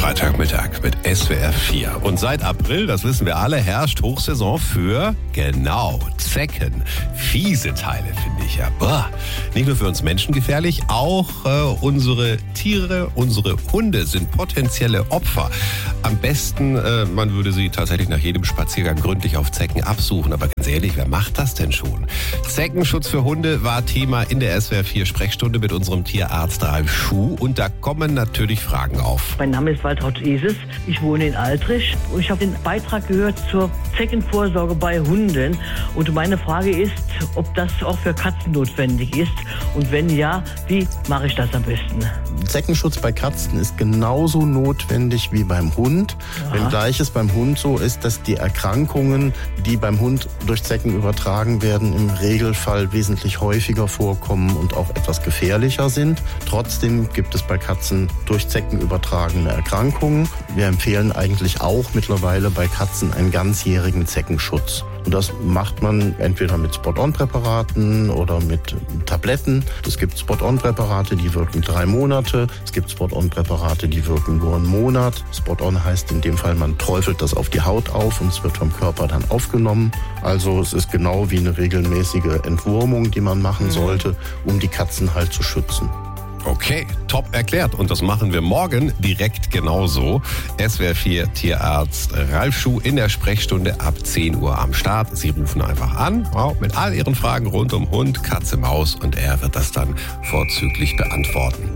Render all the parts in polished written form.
Freitagmittag mit SWR 4. Und seit April, das wissen wir alle, herrscht Hochsaison für, genau, Zecken. Fiese Teile, finde ich ja. Boah. Nicht nur für uns Menschen gefährlich, auch unsere Tiere, unsere Hunde sind potenzielle Opfer. Am besten, man würde sie tatsächlich nach jedem Spaziergang gründlich auf Zecken absuchen. Aber ganz ehrlich, wer macht das denn schon? Zeckenschutz für Hunde war Thema in der SWR 4 Sprechstunde mit unserem Tierarzt Ralf Schuh. Und da kommen natürlich Fragen auf. Mein Name ist Waltraud Eses. Ich wohne in Altrich. Und ich habe den Beitrag gehört zur Zeckenvorsorge bei Hunden. Und meine Frage ist, ob das auch für Katzen notwendig ist. Und wenn ja, wie mache ich das am besten? Zeckenschutz bei Katzen ist genauso notwendig wie beim Hund. Aha. Wenngleich es beim Hund so ist, dass die Erkrankungen, die beim Hund durch Zecken übertragen werden, im Regelfall wesentlich häufiger vorkommen und auch etwas gefährlicher sind. Trotzdem gibt es bei Katzen durch Zecken übertragene Erkrankungen. Wir empfehlen eigentlich auch mittlerweile bei Katzen einen ganzjährigen Zeckenschutz. Und das macht man entweder mit Spot-on-Präparaten oder mit Tabletten. Es gibt Spot-on-Präparate, die wirken 3 Monate. Es gibt Spot-on-Präparate, die wirken nur einen Monat. Spot-on heißt in dem Fall, man träufelt das auf die Haut auf und es wird vom Körper dann aufgenommen. Also es ist genau wie eine regelmäßige Entwurmung, die man machen sollte, um die Katzen halt zu schützen. Okay, top erklärt. Und das machen wir morgen direkt genauso. SWR 4 Tierarzt Ralf Schuh in der Sprechstunde ab 10 Uhr am Start. Sie rufen einfach an, mit all Ihren Fragen rund um Hund, Katze, Maus und er wird das dann vorzüglich beantworten.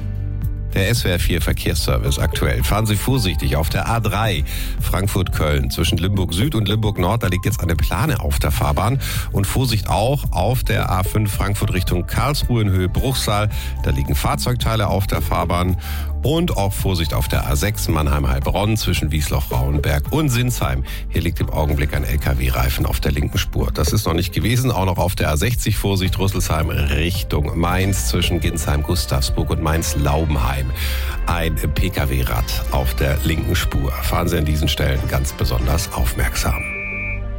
Der SWR 4 Verkehrsservice aktuell. Fahren Sie vorsichtig auf der A3 Frankfurt-Köln zwischen Limburg Süd und Limburg Nord. Da liegt jetzt eine Plane auf der Fahrbahn. Und Vorsicht auch auf der A5 Frankfurt Richtung Karlsruhe in Höhe Bruchsal. Da liegen Fahrzeugteile auf der Fahrbahn. Und auch Vorsicht auf der A6 Mannheim-Heilbronn zwischen Wiesloch-Frauenberg und Sinsheim. Hier liegt im Augenblick ein LKW-Reifen auf der linken Spur. Das ist noch nicht gewesen. Auch noch auf der A60 Vorsicht Rüsselsheim Richtung Mainz zwischen Ginsheim-Gustavsburg und Mainz-Laubenheim. Ein Pkw-Rad auf der linken Spur. Fahren Sie an diesen Stellen ganz besonders aufmerksam.